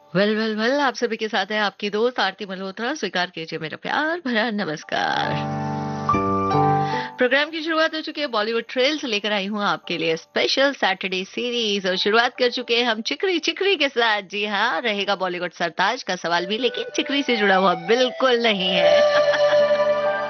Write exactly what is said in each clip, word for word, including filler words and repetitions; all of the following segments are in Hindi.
वेल वेल वेल आप सभी के साथ है आपकी दोस्त आरती मल्होत्रा। स्वीकार कीजिए मेरा प्यार भरा नमस्कार। प्रोग्राम की शुरुआत हो चुकी है, बॉलीवुड ट्रेल से लेकर आई हूँ आपके लिए स्पेशल सैटरडे सीरीज, और शुरुआत कर चुके हैं हम चिकरी चिकरी के साथ। जी हाँ, रहेगा बॉलीवुड सरताज का सवाल भी, लेकिन चिकरी से जुड़ा हुआ बिल्कुल नहीं है।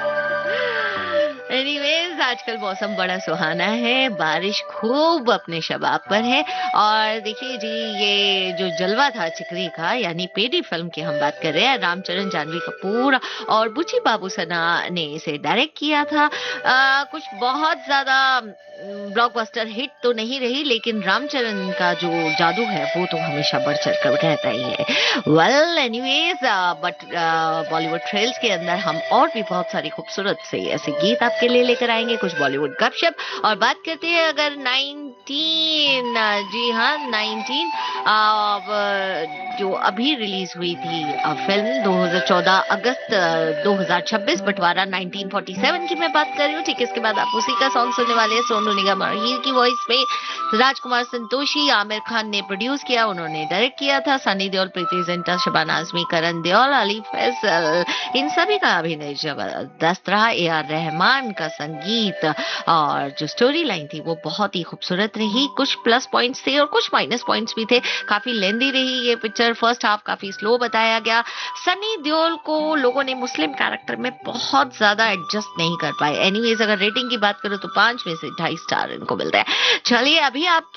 एनीवेज, आजकल मौसम बड़ा सुहाना है, बारिश खूब अपने शबाब पर है। और देखिए जी, ये जो जलवा था चिकरी का, यानी पेडी फिल्म की हम बात कर रहे हैं, रामचरण जानवी कपूर और बुची बाबू सना ने इसे डायरेक्ट किया था। आ, कुछ बहुत ज्यादा ब्लॉकबस्टर हिट तो नहीं रही, लेकिन रामचरण का जो जादू है वो तो हमेशा बढ़ चढ़ कर रहता ही है। Well anyways, but Bollywood trails के अंदर हम और भी बहुत सारी खूबसूरत से ऐसे गीत आपके लिए लेकर आएंगे, कुछ बॉलीवुड गपशप। और बात करते हैं अगर नाइनटीन, जी हाँ नाइनटीन, जो अभी रिलीज हुई थी अ, फिल्म दो हज़ार चौदह अगस्त अ, दो हज़ार छब्बीस, बंटवारा नाइनटीन फोर्टी सेवन की मैं बात कर रही हूँ। ठीक, इसके बाद आप उसी का सॉन्ग सुनने वाले हैं, सोनू निगम और हीर की वॉइस में। राजकुमार संतोषी, आमिर खान ने प्रोड्यूस किया, उन्होंने डायरेक्ट किया था। सनी देओल, प्रीति जिंटा, शबाना आजमी, करण देओल, अली फैसल, इन सभी का अभिनय जबरदस्त रहा। ए आर रहमान का संगीत और जो स्टोरी लाइन थी वो बहुत ही खूबसूरत रही। कुछ प्लस पॉइंट्स थे और कुछ माइनस पॉइंट्स भी थे। काफी लेंदी रही ये पिक्चर, फर्स्ट हाफ काफी स्लो बताया गया। सनी देओल को लोगों ने मुस्लिम कैरेक्टर में बहुत ज्यादा एडजस्ट नहीं कर पाए। एनीवेज, अगर रेटिंग की बात करो तो पांच में से ढाई स्टार इनको मिलता है। चलिए, अभी आपके